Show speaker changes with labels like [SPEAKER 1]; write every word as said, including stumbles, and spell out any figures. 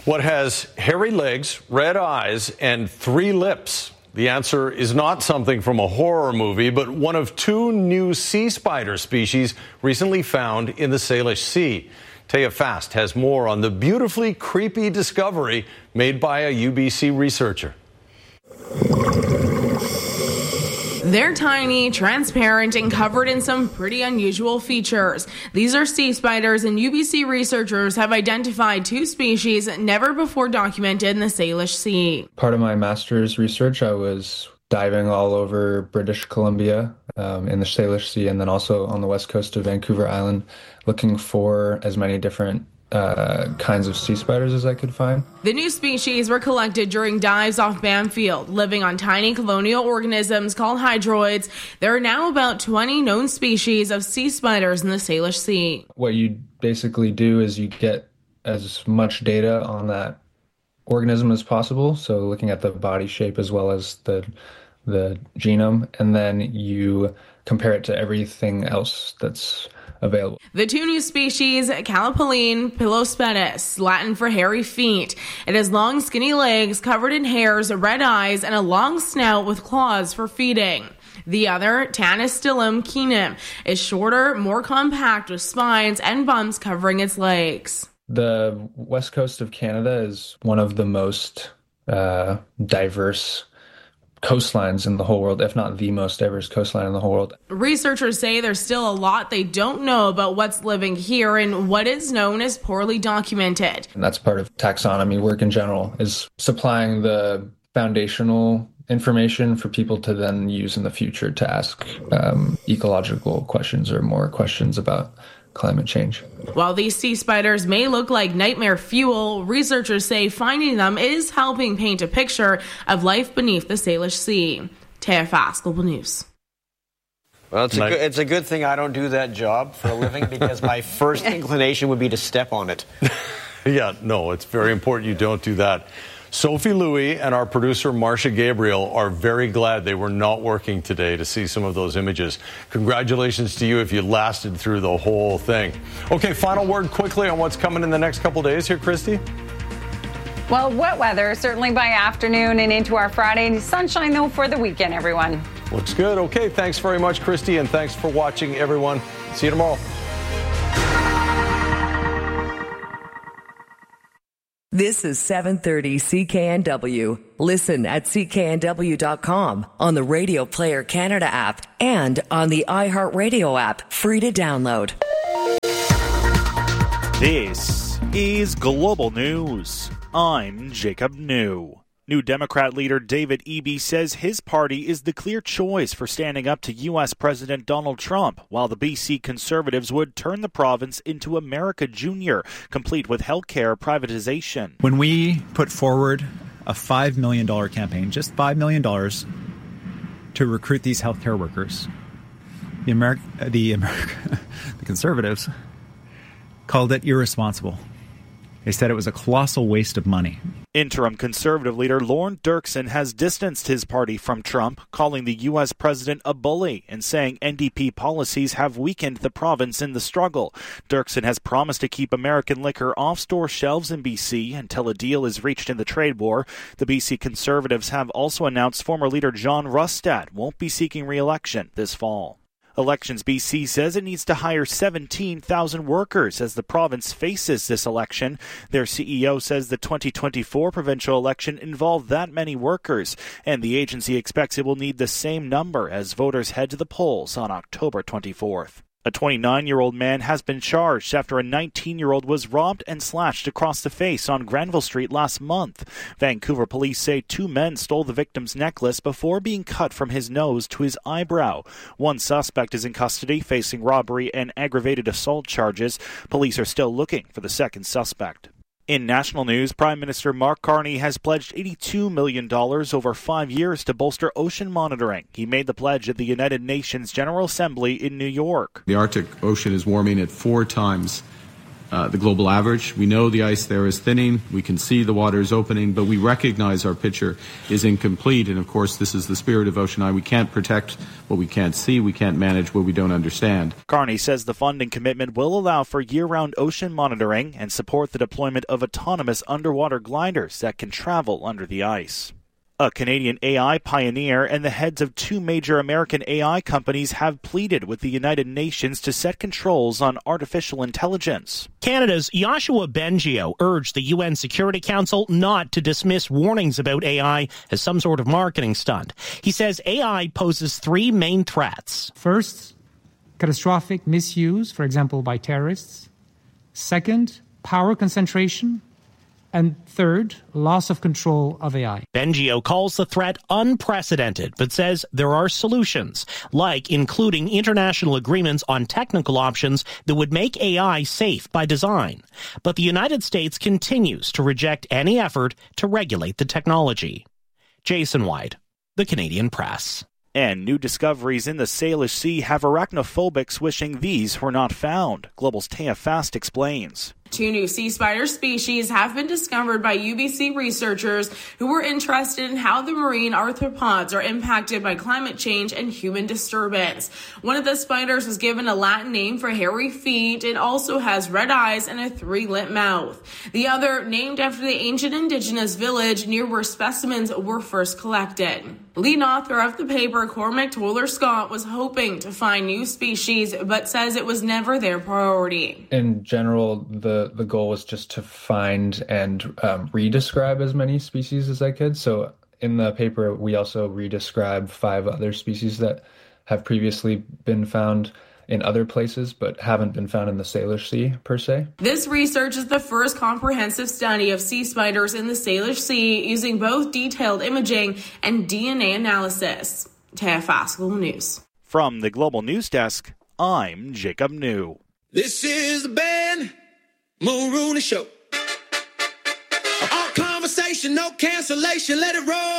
[SPEAKER 1] What has hairy legs, red eyes, and three lips? The answer is not something from a horror movie, but one of two new sea spider species recently found in the Salish Sea. Taya Fast has more on the beautifully creepy discovery made by a U B C researcher.
[SPEAKER 2] They're tiny, transparent, and covered in some pretty unusual features. These are sea spiders, and U B C researchers have identified two species never before documented in the Salish Sea.
[SPEAKER 3] Part of my master's research, I was diving all over British Columbia um, in the Salish Sea, and then also on the west coast of Vancouver Island, looking for as many different Uh, kinds of sea spiders as I could find.
[SPEAKER 2] The new species were collected during dives off Bamfield, living on tiny colonial organisms called hydroids. There are now about twenty known species of sea spiders in the Salish Sea.
[SPEAKER 3] What you basically do is you get as much data on that organism as possible, so looking at the body shape as well as the the genome, and then you compare it to everything else that's available.
[SPEAKER 2] The two new species, Calopoline pilospedis, Latin for hairy feet. It has long, skinny legs covered in hairs, red eyes, and a long snout with claws for feeding. The other, Tanystillum keenum, is shorter, more compact with spines and bumps covering its legs.
[SPEAKER 3] The west coast of Canada is one of the most uh, diverse coastlines in the whole world, if not the most diverse coastline in the whole world.
[SPEAKER 2] Researchers say there's still a lot they don't know about what's living here and what is known as poorly documented.
[SPEAKER 3] And that's part of taxonomy work in general, is supplying the foundational information for people to then use in the future to ask um, ecological questions or more questions about climate change.
[SPEAKER 2] While these sea spiders may look like nightmare fuel, researchers say finding them is helping paint a picture of life beneath the Salish Sea. Taya Fast, Global News.
[SPEAKER 4] Well, it's a, good, it's a good thing I don't do that job for a living, because my first inclination would be to step on it.
[SPEAKER 1] Yeah, no, it's very important you don't do that. Sophie Louis and our producer Marcia Gabriel are very glad they were not working today to see some of those images. Congratulations to you if you lasted through the whole thing. Okay, final word quickly on what's coming in the next couple days here, Christy.
[SPEAKER 5] Well, wet weather, certainly by afternoon and into our Friday. Sunshine, though, for the weekend, everyone.
[SPEAKER 1] Looks good. Okay, thanks very much, Christy, and thanks for watching, everyone. See you tomorrow.
[SPEAKER 6] This is seven thirty C K N W. Listen at C K N W dot com, on the Radio Player Canada app, and on the iHeartRadio app, free to download.
[SPEAKER 7] This is Global News. I'm Jacob New. New Democrat leader David Eby says his party is the clear choice for standing up to U S President Donald Trump, while the B C Conservatives would turn the province into America Junior, complete with health care privatization.
[SPEAKER 8] When we put forward a five million dollars campaign, just five million dollars, to recruit these health care workers, the, Ameri- the, Ameri- the Conservatives called it irresponsible. They said it was a colossal waste of money.
[SPEAKER 7] Interim Conservative leader Lorne Dirksen has distanced his party from Trump, calling the U S president a bully and saying N D P policies have weakened the province in the struggle. Dirksen has promised to keep American liquor off store shelves in B C until a deal is reached in the trade war. The B C Conservatives have also announced former leader John Rustad won't be seeking re-election this fall. Elections B C says it needs to hire seventeen thousand workers as the province faces this election. Their C E O says the twenty twenty-four provincial election involved that many workers, and the agency expects it will need the same number as voters head to the polls on October twenty-fourth. A twenty-nine-year-old man has been charged after a nineteen-year-old was robbed and slashed across the face on Granville Street last month. Vancouver police say two men stole the victim's necklace before being cut from his nose to his eyebrow. One suspect is in custody, facing robbery and aggravated assault charges. Police are still looking for the second suspect. In national news, Prime Minister Mark Carney has pledged eighty-two million dollars over five years to bolster ocean monitoring. He made the pledge at the United Nations General Assembly in New York.
[SPEAKER 9] The Arctic Ocean is warming at four times uh, the global average. We know the ice there is thinning. We can see the water is opening, but we recognize our picture is incomplete. And, of course, this is the spirit of Ocean Eye. We can't protect what we can't see. We can't manage what we don't understand.
[SPEAKER 7] Carney says the funding commitment will allow for year-round ocean monitoring and support the deployment of autonomous underwater gliders that can travel under the ice. A Canadian A I pioneer and the heads of two major American A I companies have pleaded with the United Nations to set controls on artificial intelligence.
[SPEAKER 10] Canada's Yoshua Bengio urged the U N Security Council not to dismiss warnings about A I as some sort of marketing stunt. He says A I poses three main threats.
[SPEAKER 11] First, catastrophic misuse, for example, by terrorists. Second, power concentration. And third, loss of control of A I.
[SPEAKER 10] Bengio calls the threat unprecedented, but says there are solutions, like including international agreements on technical options that would make A I safe by design. But the United States continues to reject any effort to regulate the technology. Jason White, The Canadian Press.
[SPEAKER 7] And new discoveries in the Salish Sea have arachnophobics wishing these were not found. Global's Taya Fast explains.
[SPEAKER 2] Two new sea spider species have been discovered by U B C researchers who were interested in how the marine arthropods are impacted by climate change and human disturbance. One of the spiders was given a Latin name for hairy feet. It also has red eyes and a three-lip mouth. The other, named after the ancient indigenous village near where specimens were first collected. Lead author of the paper, Cormac Toller Scott, was hoping to find new species, but says it was never their priority.
[SPEAKER 3] In general, the, the goal was just to find and um, redescribe as many species as I could. So in the paper, we also redescribe five other species that have previously been found in other places, but haven't been found in the Salish Sea, per se.
[SPEAKER 2] This research is the first comprehensive study of sea spiders in the Salish Sea using both detailed imaging and D N A analysis. Taya Fast, Global News.
[SPEAKER 7] From the Global News Desk, I'm Jacob New.
[SPEAKER 12] This is the Ben Mulrooney Show. All conversation, no cancellation, let it roll.